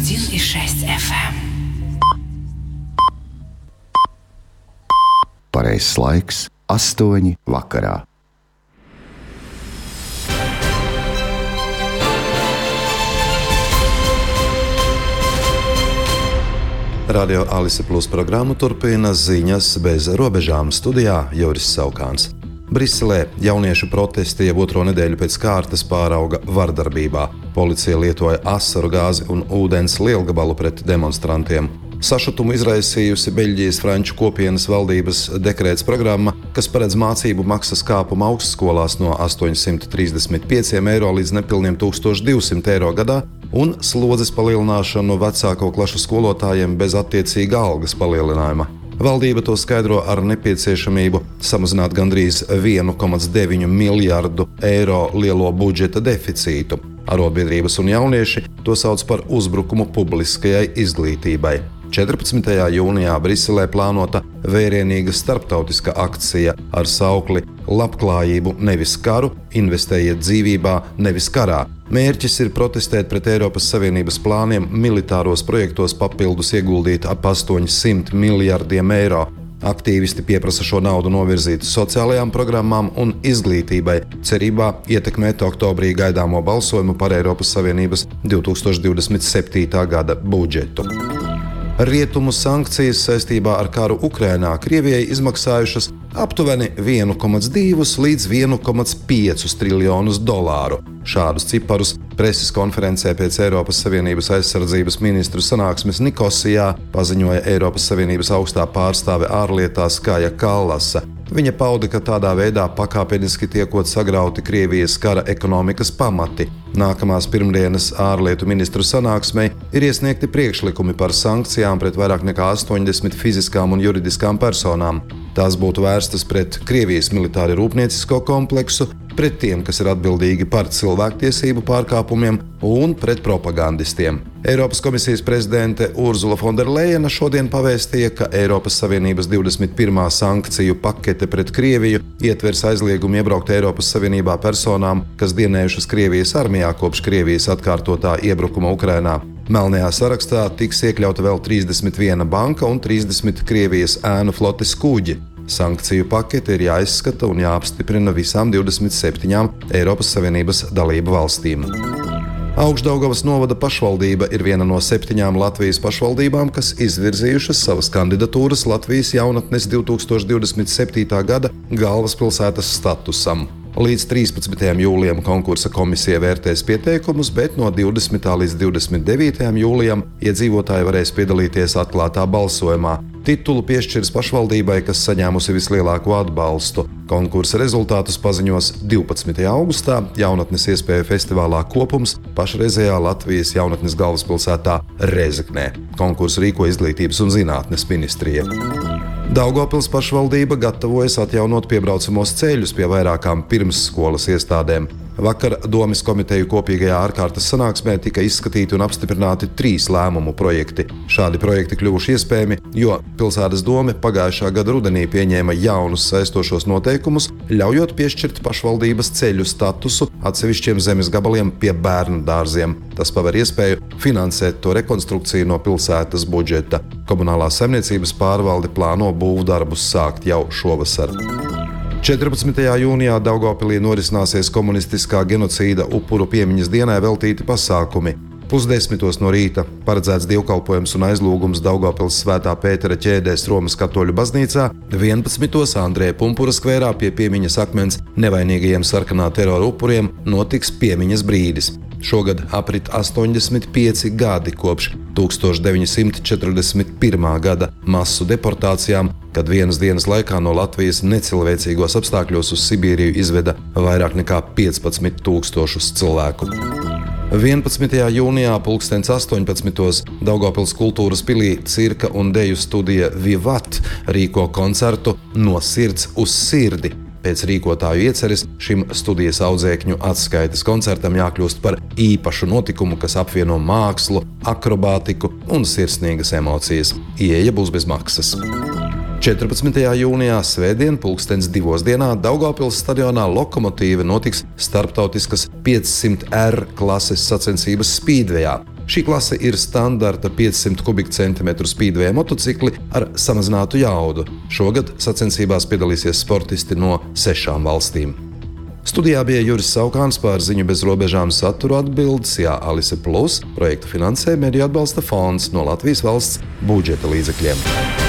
101,6 FM. Pareizs laiks - 8 vakarā. Radio Alise Plus programmu turpina ziņas bez robežām. Studijā Juris Saukāns. Briselē jauniešu protesti jau otro nedēļu pēc kārtas pārauga vardarbībā. Policija lietoja asaru gāzi un ūdens lielgabalu pret demonstrantiem. Sašutumu izraisījusi Beļģijas franču kopienas valdības dekrēts programma, kas paredz mācību maksas kāpumu augstskolās no 835 eiro līdz nepilniem 1200 eiro gadā un slodzes palielināšanu vecāko klašu skolotājiem bez attiecīga algas palielinājuma. Valdība to skaidro ar nepieciešamību samazināt gandrīz 1,9 miljardu eiro lielo budžeta deficītu. Arotbiedrības un jaunieši to sauc par uzbrukumu publiskajai izglītībai. 14. jūnijā Briselē plānota vērienīga starptautiska akcija ar saukli Labklājību nevis karu, investējiet dzīvībā nevis karā. Mērķis ir protestēt pret Eiropas Savienības plāniem militāros projektos papildus ieguldīt ap 800 miljardiem eiro. Aktīvisti pieprasa šo naudu novirzīt sociālajām programmām un izglītībai, cerībā ietekmēt oktobrī gaidāmo balsojumu par Eiropas Savienības 2027. gada budžetu. Rietumu sankcijas saistībā ar karu Ukrainā Krievijai izmaksājušas aptuveni 1,2 līdz 1,5 triljonus dolāru. Šādus ciparus preses konferencē pēc Eiropas Savienības aizsardzības ministru sanāksmes Nikosijā paziņoja Eiropas Savienības augstā pārstāve ārlietās Kaja Kallasa. Viņa pauda, ka tādā veidā pakāpeniski tiekot sagrauti Krievijas kara ekonomikas pamati. Nākamās pirmdienas ārlietu ministru sanāksmei ir iesniegti priekšlikumi par sankcijām pret vairāk nekā 80 fiziskām un juridiskām personām. Tās būtu vērstas pret Krievijas militāri rūpniecisko kompleksu, pret tiem, kas ir atbildīgi par cilvēktiesību pārkāpumiem un pret propagandistiem. Eiropas komisijas prezidente Urzula Fonderlejena šodien pavēstīja, ka Eiropas Savienības 21. sankciju pakete pret Krieviju ietvers aizliegumu iebraukt Eiropas Savienībā personām, kas dienējušas Krievijas armijā kopš Krievijas atkārtotā iebrukuma Ukrainā. Melnajā sarakstā tiks iekļauta vēl 31 banka un 30 Krievijas ēnu flotes kuģi. Sankciju pakete ir jāizskata un jāapstiprina visām 27 Eiropas Savienības dalību valstīm. Augšdaugavas novada pašvaldība ir viena no 7 Latvijas pašvaldībām, kas izvirzījušas savas kandidatūras Latvijas jaunatnes 2027. gada galvaspilsētas statusam. Līdz 13. jūlijam konkursa komisija vērtēs pieteikumus, bet no 20. līdz 29. jūlijam iedzīvotāji varēs piedalīties atklātā balsojumā. Titulu piešķirs pašvaldībai, kas saņēmusi vislielāko atbalstu. Konkursa rezultātus paziņos 12. augustā jaunatnes iespēju festivālā Kopums pašreizējā Latvijas jaunatnes galvaspilsētā Rezeknē. Konkursu rīko Izglītības un zinātnes ministrija. Daugavpils pašvaldība gatavojas atjaunot piebraucamos ceļus pie vairākām pirmsskolas iestādēm. Vakar Domes komiteju kopīgajā ārkārtas sanāksmē tika izskatīti un apstiprināti 3 lēmumu projekti. Šādi projekti kļuvuši iespējami, jo pilsētas dome pagājušā gada rudenī pieņēma jaunus saistošos noteikumus, ļaujot piešķirt pašvaldības ceļu statusu atsevišķiem zemes gabaliem pie bērnu dārziem. Tas paver iespēju finansēt to rekonstrukciju no pilsētas budžeta. Komunālā saimniecības pārvalde plāno būvdarbus sākt jau šovasar. 14. jūnijā Daugavpilī norisināsies komunistiskā genocīda upuru piemiņas dienai veltīti pasākumi. 9:30 no rīta paredzēts dievkalpojums un aizlūgums Daugavpils Svētā Pētera ķēdēs Romas katoļu baznīcā, 11. Andreja Pumpura skvērā pie piemiņas akmens nevainīgajiem sarkanā terora upuriem notiks piemiņas brīdis. Šogad aprit 85 gadi kopš 1941. gada masu deportācijām, kad vienas dienas laikā no Latvijas necilvēcīgos apstākļos uz Sibīriju izveda vairāk nekā 15 000 cilvēku. 11. jūnijā 18:00 Daugavpils kultūras pilī cirka un deju studija Vivat rīko koncertu No sirds uz sirdi. Pēc rīkotāju ieceres šim studijas audzēkņu atskaites koncertam jākļūst par īpašu notikumu, kas apvieno mākslu, akrobātiku un sirsnīgas emocijas. Ieeja būs bez maksas. 14. jūnijā svētdien 2:00 Daugavpils stadionā Lokomotīve notiks starptautiskas 500R klases sacensības spīdvejā. Šī klase ir standarta 500 kubikcentimetru spīdveja motocikli ar samazinātu jaudu. Šogad sacensībās piedalīsies sportisti no 6 valstīm. Studijā bija Juris Saukāns par Ziņu bez robežām saturu atbildes, Alise Plus projektu finansē Mediju atbalsta fonds no Latvijas valsts budžeta līdzekļiem.